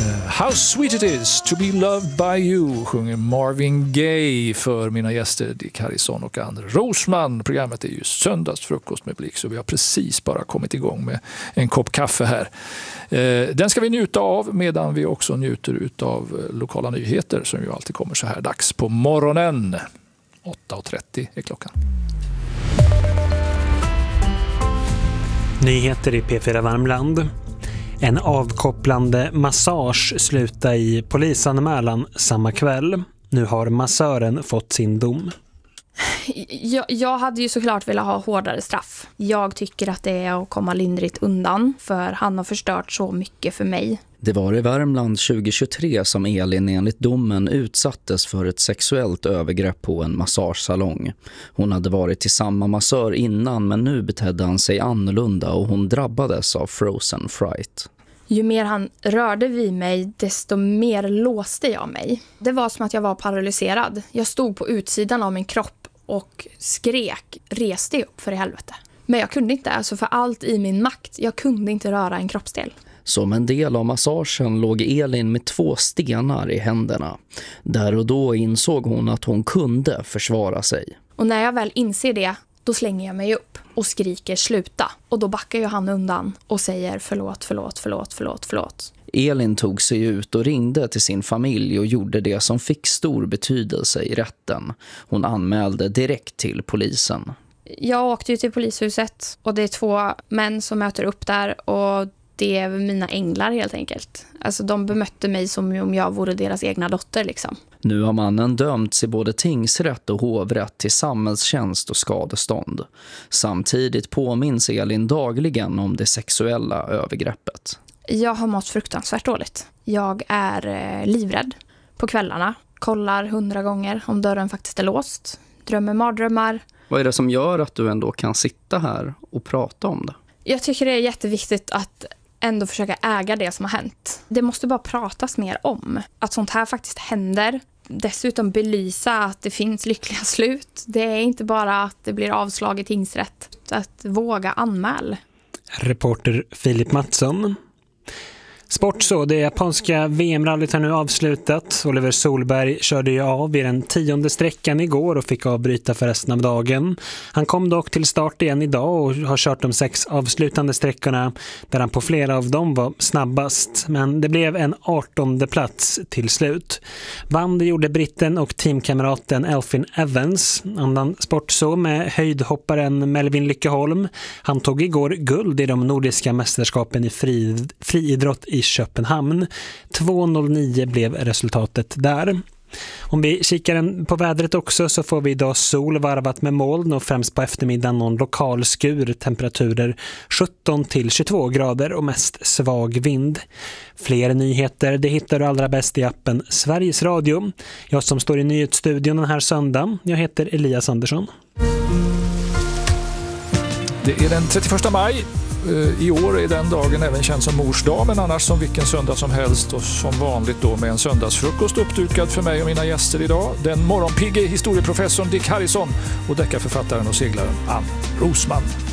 How sweet it is to be loved by you, sjunger Marvin Gaye för mina gäster Dick Harrison och Ann Rosman. Programmet är ju söndagsfrukost med Blick, så vi har precis bara kommit igång med en kopp kaffe här. Den ska vi njuta av medan vi också njuter av lokala nyheter som ju alltid kommer så här dags på morgonen. 8.30 är klockan. Nyheter i P4 Värmland. En avkopplande massage slutade i polisanmälan samma kväll. Nu har massören fått sin dom. Jag hade ju såklart velat ha hårdare straff. Jag tycker att det är att komma lindrigt undan, för han har förstört så mycket för mig. Det var i Värmland 2023 som Elin enligt domen utsattes för ett sexuellt övergrepp på en massagesalong. Hon hade varit till samma massör innan, men nu betedde han sig annorlunda och hon drabbades av frozen fright. Ju mer han rörde vid mig, desto mer låste jag mig. Det var som att jag var paralyserad. Jag stod på utsidan av min kropp och skrek, reste upp för i helvete. Men jag kunde inte, alltså för allt i min makt, jag kunde inte röra en kroppsdel. Som en del av massagen låg Elin med 2 stenar i händerna. Där och då insåg hon att hon kunde försvara sig. Och när jag väl inser det, då slänger jag mig upp och skriker sluta. Och då backar ju han undan och säger förlåt. Elin tog sig ut och ringde till sin familj och gjorde det som fick stor betydelse i rätten. Hon anmälde direkt till polisen. Jag åkte ju till polishuset och det är 2 män som möter upp där och det är mina änglar helt enkelt. Alltså de bemötte mig som om jag vore deras egna dotter liksom. Nu har mannen dömts i både tingsrätt och hovrätt till samhällstjänst och skadestånd. Samtidigt påminns Elin dagligen om det sexuella övergreppet. Jag har mått fruktansvärt dåligt. Jag är livrädd på kvällarna. Kollar 100 gånger om dörren faktiskt är låst. Drömmer mardrömmar. Vad är det som gör att du ändå kan sitta här och prata om det? Jag tycker det är jätteviktigt att ändå försöka äga det som har hänt. Det måste bara pratas mer om att sånt här faktiskt händer. Dessutom belysa att det finns lyckliga slut. Det är inte bara att det blir avslag i tingsrätt. Att våga anmäla. Reporter Filip Mattsson. Sport så, det japanska VM-rallyt har nu avslutat. Oliver Solberg körde ju av vid den 10:e sträckan igår och fick avbryta för resten av dagen. Han kom dock till start igen idag och har kört de 6 avslutande sträckorna där han på flera av dem var snabbast. Men det blev en 18:e plats till slut. Vann det gjorde britten och teamkamraten Elfyn Evans. Annan sport så med höjdhopparen Melvin Lyckeholm. Han tog igår guld i de nordiska mästerskapen i friidrott i Köpenhamn. 2.09 blev resultatet där. Om vi kikar på vädret också så får vi idag sol varvat med moln och främst på eftermiddagen någon lokal skur, temperaturer 17 till 22 grader och mest svag vind. Fler nyheter det hittar du allra bäst i appen Sveriges Radio. Jag som står i nyhetsstudion den här söndagen, jag heter Elias Andersson. Det är den 31 maj. I år är den dagen även känd som mors dag, men annars som vilken söndag som helst och som vanligt då med en söndagsfrukost uppdukad för mig och mina gäster idag. Den morgonpigge historieprofessorn Dick Harrison och deckarförfattaren och seglaren Ann Rosman.